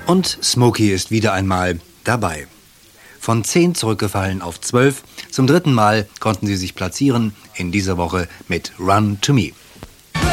Und Smokey ist wieder einmal dabei. Von 10 zurückgefallen auf 12. Zum 3. Mal konnten sie sich platzieren in dieser Woche mit Run to Me.